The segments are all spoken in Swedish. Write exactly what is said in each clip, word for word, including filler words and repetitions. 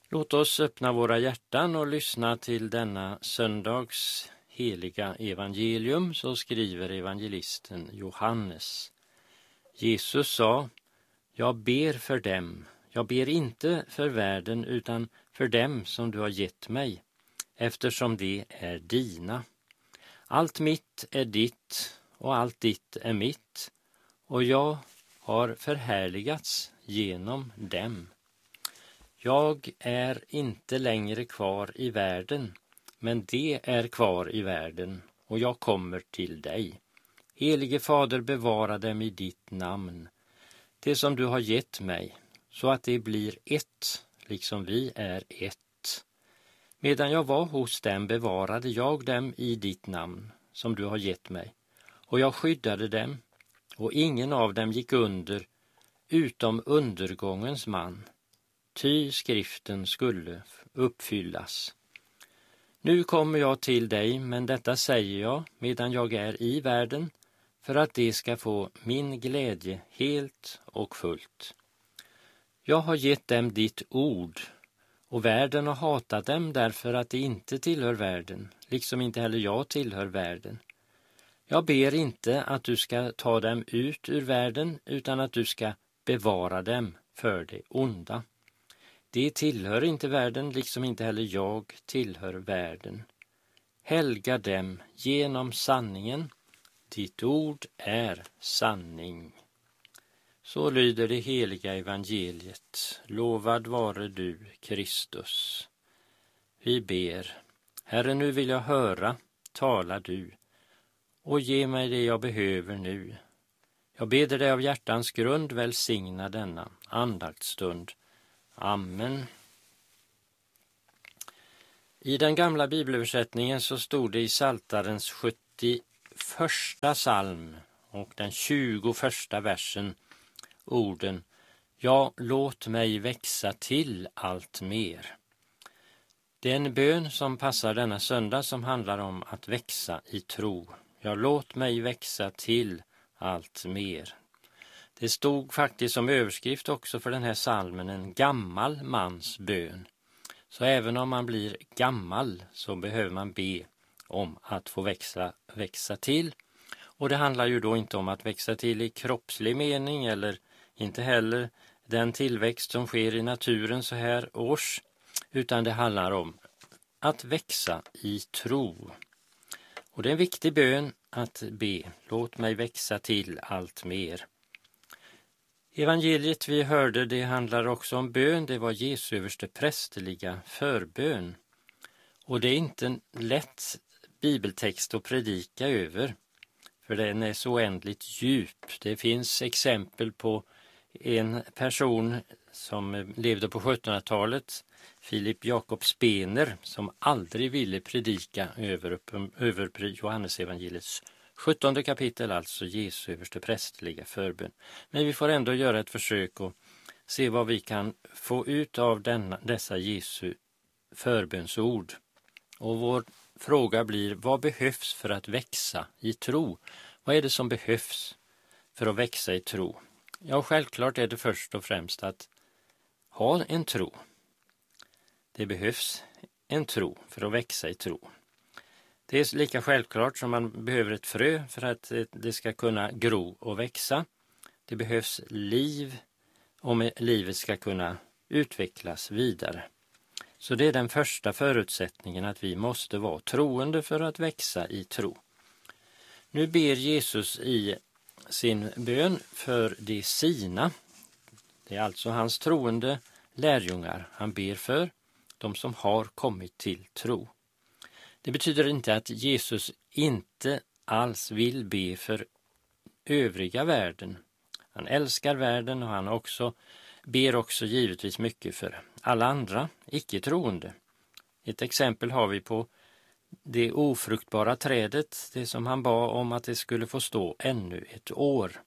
Låt oss öppna våra hjärtan och lyssna till denna söndags heliga evangelium, så skriver evangelisten Johannes. Jesus sa: jag ber för dem, jag ber inte för världen utan för dem som du har gett mig, eftersom de är dina. Allt mitt är ditt och allt ditt är mitt, och jag har förhärligats genom dem. Jag är inte längre kvar i världen, men det är kvar i världen, och jag kommer till dig. Helige Fader, bevara dem i ditt namn, det som du har gett mig, så att det blir ett, liksom vi är ett. Medan jag var hos dem bevarade jag dem i ditt namn, som du har gett mig, och jag skyddade dem, och ingen av dem gick under, utom undergångens man, ty skriften skulle uppfyllas. Nu kommer jag till dig, men detta säger jag medan jag är i världen, för att det ska få min glädje helt och fullt. Jag har gett dem ditt ord, och världen har hatat dem därför att de inte tillhör världen, liksom inte heller jag tillhör världen. Jag ber inte att du ska ta dem ut ur världen, utan att du ska bevara dem för det onda. De tillhör inte världen, liksom inte heller jag tillhör världen. Helga dem genom sanningen, ditt ord är sanning. Så lyder det heliga evangeliet. Lovad vare du, Kristus. Vi ber: Herre, nu vill jag höra, tala du, och ge mig det jag behöver nu. Jag beder dig av hjärtans grund, välsigna denna andaktsstund. Amen. I den gamla bibelöversättningen så stod det i Psaltarens sjuttioförsta psalm och den tjugoförsta versen orden: ja, låt mig växa till allt mer. Det är en bön som passar denna söndag, som handlar om att växa i tro. Ja, låt mig växa till allt mer. Det stod faktiskt som överskrift också för den här psalmen: en gammal mans bön. Så även om man blir gammal så behöver man be om att få växa, växa till. Och det handlar ju då inte om att växa till i kroppslig mening, eller inte heller den tillväxt som sker i naturen så här års, utan det handlar om att växa i tro. Och det är en viktig bön att be: låt mig växa till allt mer. Evangeliet vi hörde, det handlar också om bön. Det var Jesu överste prästerliga förbön. Och det är inte en lätt bibeltext att predika över, för den är så oändligt djup. Det finns exempel på en person som levde på sjuttonhundratalet, Philip Jakob Spener, som aldrig ville predika över, över Johannes evangeliets sjuttonde kapitel, alltså Jesu överste prästerliga förbön. Men vi får ändå göra ett försök och se vad vi kan få ut av denna, dessa Jesu förbönsord. Och vår fråga blir: vad behövs för att växa i tro? Vad är det som behövs för att växa i tro? Ja, självklart är det först och främst att ha en tro. Det behövs en tro för att växa i tro. Det är lika självklart som man behöver ett frö för att det ska kunna gro och växa. Det behövs liv om livet ska kunna utvecklas vidare. Så det är den första förutsättningen, att vi måste vara troende för att växa i tro. Nu ber Jesus i sin bön för de sina. Det är alltså hans troende lärjungar han ber för, de som har kommit till tro. Det betyder inte att Jesus inte alls vill be för övriga världen. Han älskar världen, och han också ber också givetvis mycket för alla andra icke-troende. Ett exempel har vi på det ofruktbara trädet, det som han bad om att det skulle få stå ännu ett år.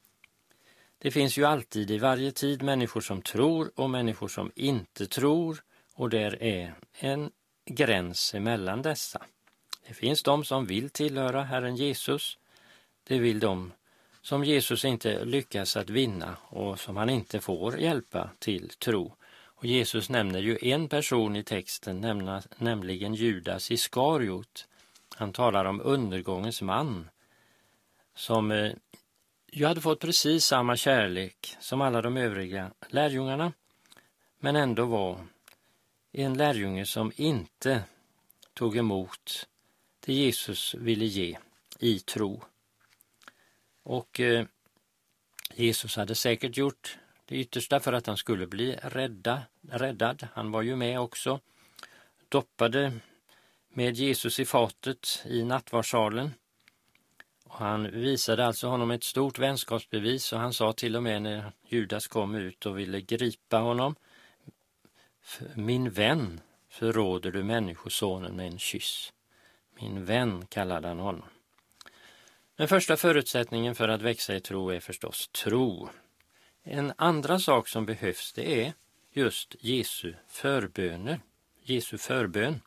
Det finns ju alltid i varje tid människor som tror och människor som inte tror, och där är en gräns emellan dessa. Det finns de som vill tillhöra Herren Jesus. Det vill de som Jesus inte lyckas att vinna och som han inte får hjälpa till tro. Och Jesus nämner ju en person i texten, nämna, nämligen Judas Iskariot. Han talar om undergångens man som eh, ju hade fått precis samma kärlek som alla de övriga lärjungarna, men ändå var en lärjunge som inte tog emot det Jesus ville ge i tro. Och eh, Jesus hade säkert gjort det yttersta för att han skulle bli rädda, räddad. Han var ju med också, doppade med Jesus i fatet i nattvardssalen. Och han visade alltså honom ett stort vänskapsbevis, och han sa till och med när Judas kom ut och ville gripa honom: min vän, förråder du människosonen med en kyss. Min vän kallade han honom. Den första förutsättningen för att växa i tro är förstås tro. En andra sak som behövs, det är just Jesu förböner, Jesu förbön.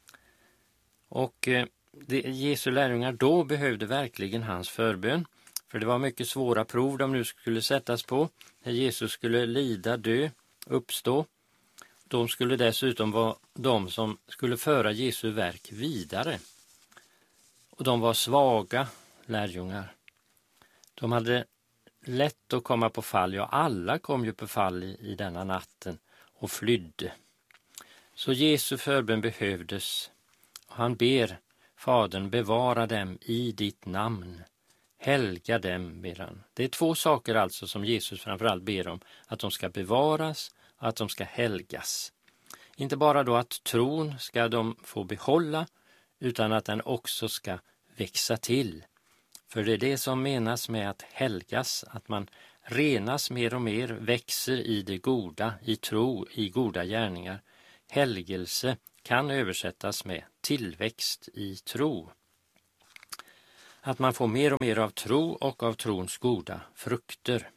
Och eh, det, Jesu lärjungar då behövde verkligen hans förbön, för det var mycket svåra prov de nu skulle sättas på. När Jesus skulle lida, dö, uppstå. De skulle dessutom vara de som skulle föra Jesu verk vidare. Och de var svaga lärjungar. De hade lätt att komma på fall, ja alla kom ju på fall i, i denna natten och flydde. Så Jesu förbön behövdes. Han ber Fadern, bevara dem i ditt namn. Helga dem, ber han. Det är två saker alltså som Jesus framförallt ber om. Att de ska bevaras och att de ska helgas. Inte bara då att tron ska de få behålla, utan att den också ska växa till. För det är det som menas med att helgas, att man renas mer och mer, växer i det goda, i tro, i goda gärningar. Helgelse kan översättas med tillväxt i tro. Att man får mer och mer av tro och av trons goda frukter.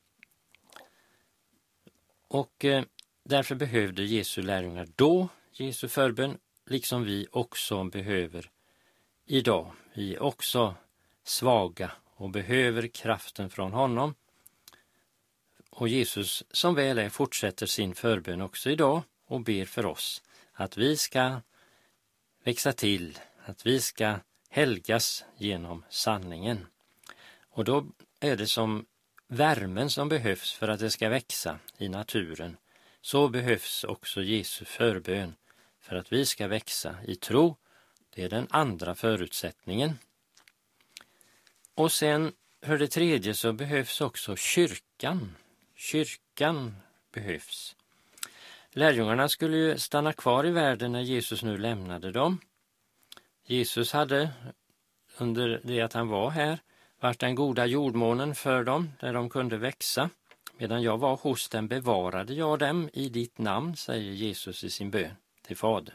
Och eh, därför behövde Jesu lärjungar då Jesu förbön, liksom vi också behöver idag. Vi är också svaga och behöver kraften från honom. Och Jesus, som väl är, fortsätter sin förbön också idag och ber för oss att vi ska växa till, att vi ska helgas genom sanningen. Och då är det som värmen som behövs för att det ska växa i naturen. Så behövs också Jesu förbön för att vi ska växa i tro. Det är den andra förutsättningen. Och sen för det tredje så behövs också kyrkan. Kyrkan behövs. Lärjungarna skulle ju stanna kvar i världen när Jesus nu lämnade dem. Jesus hade under det att han var här varit den goda jordmånen för dem där de kunde växa. Medan jag var hos dem bevarade jag dem i ditt namn, säger Jesus i sin bön till Fadern.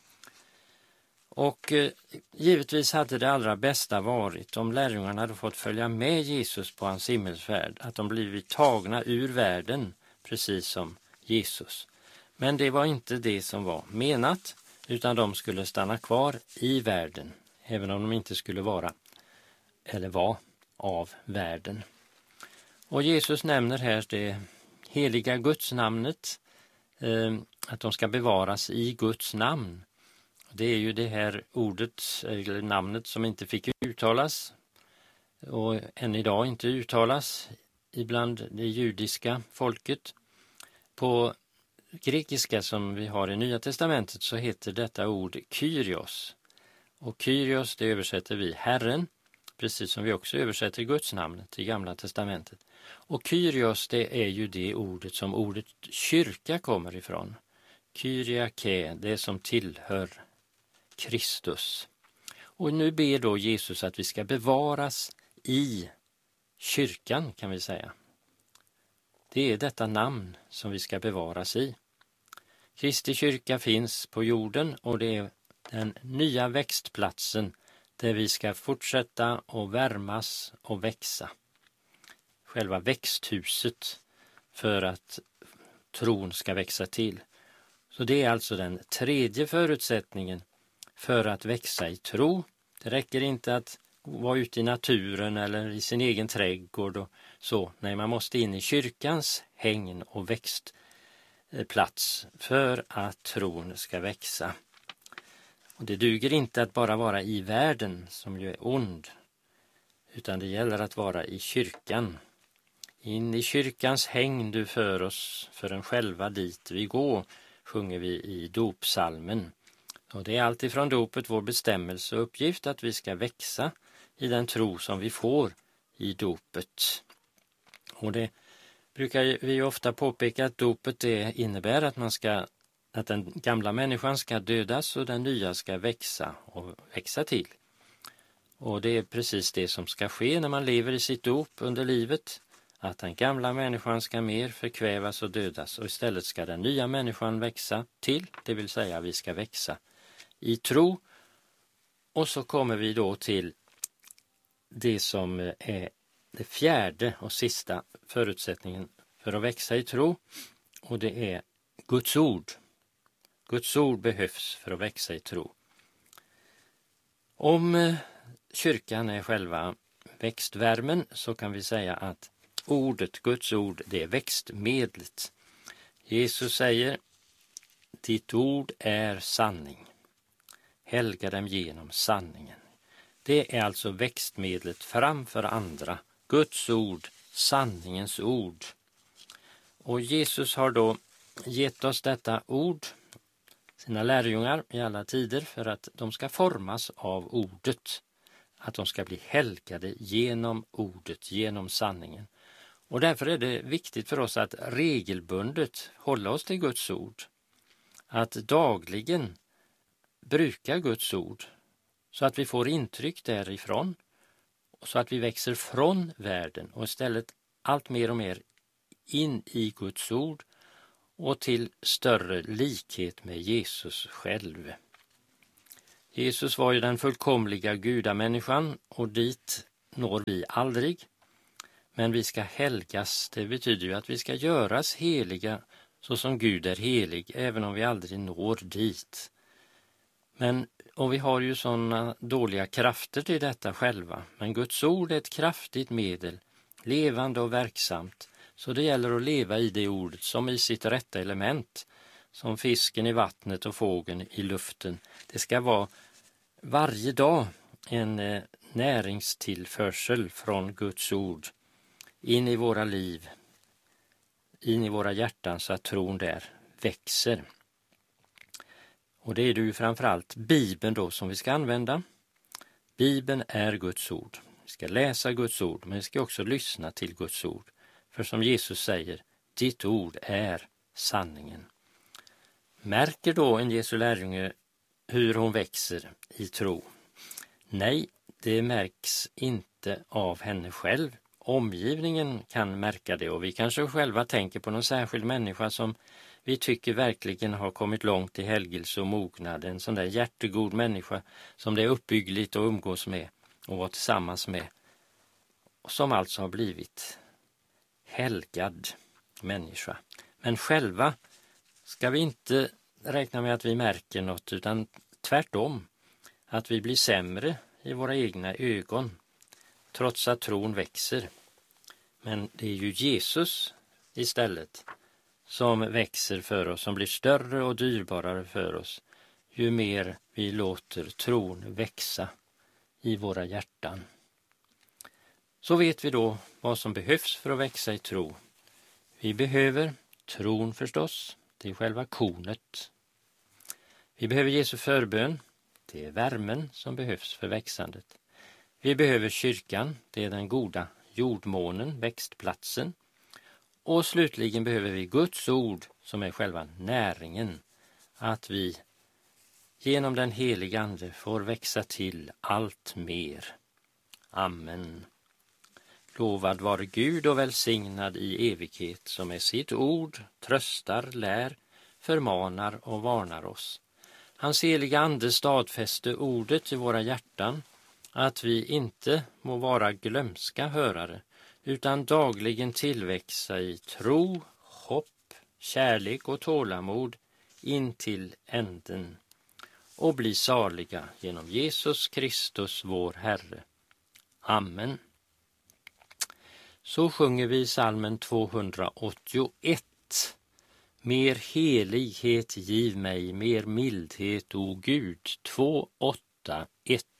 Och eh, givetvis hade det allra bästa varit om lärjungarna hade fått följa med Jesus på hans himmelsfärd, att de blivit tagna ur världen precis som Jesus. Men det var inte det som var menat, utan de skulle stanna kvar i världen, även om de inte skulle vara eller vara av världen. Och Jesus nämner här det heliga Guds namnet, eh, att de ska bevaras i Guds namn. Det är ju det här ordet eller namnet som inte fick uttalas och än idag inte uttalas ibland det judiska folket. På grekiska som vi har i Nya testamentet så heter detta ord Kyrios. Och Kyrios, det översätter vi Herren, precis som vi också översätter Guds namnet i Gamla testamentet. Och Kyrios, det är ju det ordet som ordet kyrka kommer ifrån. Kyriake, det som tillhör Kristus. Och nu ber då Jesus att vi ska bevaras i kyrkan, kan vi säga. Det är detta namn som vi ska bevaras i. Kristi kyrka finns på jorden och det är den nya växtplatsen där vi ska fortsätta att värmas och växa. Själva växthuset för att tron ska växa till. Så det är alltså den tredje förutsättningen för att växa i tro. Det räcker inte att vara ute i naturen eller i sin egen trädgård och så. Nej, man måste in i kyrkans hägn och växt, plats för att tron ska växa. Och det duger inte att bara vara i världen som ju är ond, utan det gäller att vara i kyrkan. In i kyrkans häng du för oss, för en själva dit vi går, sjunger vi i dopsalmen. Och det är alltifrån dopet vår bestämmelse och uppgift att vi ska växa i den tro som vi får i dopet. Och det brukar vi ofta påpeka att dopet det innebär att man ska att den gamla människan ska dödas och den nya ska växa och växa till. Och det är precis det som ska ske när man lever i sitt dop under livet. Att den gamla människan ska mer förkvävas och dödas och istället ska den nya människan växa till. Det vill säga vi ska växa i tro. Och så kommer vi då till det som är det fjärde och sista förutsättningen för att växa i tro. Och det är Guds ord. Guds ord behövs för att växa i tro. Om kyrkan är själva växtvärmen så kan vi säga att ordet, Guds ord, det är växtmedlet. Jesus säger, ditt ord är sanning. Helga dem genom sanningen. Det är alltså växtmedlet framför andra. Guds ord, sanningens ord. Och Jesus har då gett oss detta ord, sina lärjungar i alla tider, för att de ska formas av ordet. Att de ska bli helgade genom ordet, genom sanningen. Och därför är det viktigt för oss att regelbundet hålla oss till Guds ord. Att dagligen bruka Guds ord så att vi får intryck därifrån och så att vi växer från världen och istället allt mer och mer in i Guds ord och till större likhet med Jesus själv. Jesus var ju den fullkomliga gudamänniskan och dit når vi aldrig. Men vi ska helgas, det betyder ju att vi ska göras heliga så som Gud är helig, även om vi aldrig når dit. Men, och vi har ju sådana dåliga krafter till detta själva, men Guds ord är ett kraftigt medel, levande och verksamt, så det gäller att leva i det ordet som i sitt rätta element, som fisken i vattnet och fågeln i luften. Det ska vara varje dag en eh, näringstillförsel från Guds ord in i våra liv, in i våra hjärtan så att tron där växer. Och det är ju framförallt Bibeln då som vi ska använda. Bibeln är Guds ord. Vi ska läsa Guds ord, men vi ska också lyssna till Guds ord. För som Jesus säger, ditt ord är sanningen. Märker då en Jesu lärjunge hur hon växer i tro? Nej, det märks inte av henne själv. Omgivningen kan märka det och vi kanske själva tänker på någon särskild människa som vi tycker verkligen har kommit långt i helgelse och mognad. En sån där hjärtegod människa som det är uppbyggligt att umgås med och vara tillsammans med. Och som alltså har blivit helgad människa. Men själva ska vi inte räkna med att vi märker något utan tvärtom. Att vi blir sämre i våra egna ögon trots att tron växer. Men det är ju Jesus istället som växer för oss, som blir större och dyrbarare för oss ju mer vi låter tron växa i våra hjärtan. Så vet vi då vad som behövs för att växa i tro. Vi behöver tron förstås, det är själva kornet. Vi behöver Jesu förbön, det är värmen som behövs för växandet. Vi behöver kyrkan, det är den goda jordmånen, växtplatsen. Och slutligen behöver vi Guds ord som är själva näringen. Att vi genom den heliga ande får växa till allt mer. Amen. Lovad var Gud och välsignad i evighet som med sitt ord tröstar, lär, förmanar och varnar oss. Hans heliga ande stadfäste ordet i våra hjärtan att vi inte må vara glömska hörare utan dagligen tillväxa i tro, hopp, kärlek och tålamod in till änden och bli saliga genom Jesus Kristus vår Herre. Amen. Så sjunger vi psalmen tvåhundraåttioett. Mer helighet giv mig, mer mildhet, o Gud. Två åtta ett.